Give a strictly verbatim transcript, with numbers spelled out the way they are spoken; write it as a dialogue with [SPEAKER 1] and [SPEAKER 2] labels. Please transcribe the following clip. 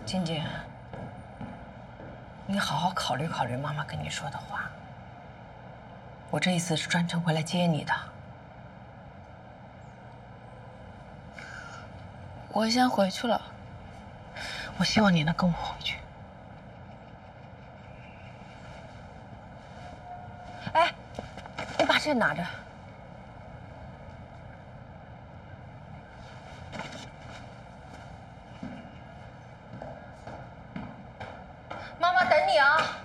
[SPEAKER 1] 晶晶，你好好考虑考虑妈妈跟你说的话。我这一次是专程回来接你的。
[SPEAKER 2] 我先回去了。
[SPEAKER 1] 我希望你能跟我回去。哎，你把这拿着。妈妈等你啊。